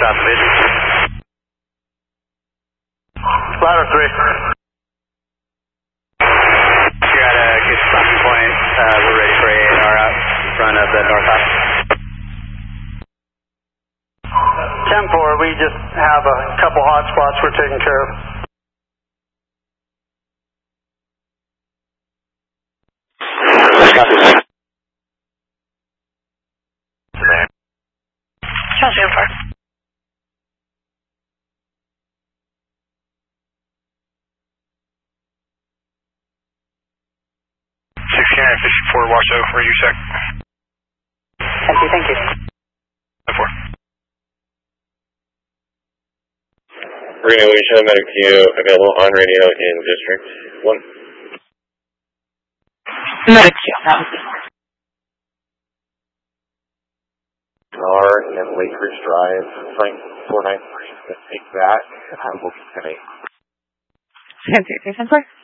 south of Vision. Ladder 3. You're at a good stopping point. We're ready for AR out in front of the north house. 10-4, we just have a couple hot spots we're taking care of. Sounds good, far. Watch over you, sec. Thank you. 4. Reno, we should have medic queue available on radio in District 1. Medic queue, that was it. R and Lake Ridge Drive, Frank 493, take that. I will be 10-8. 10-8,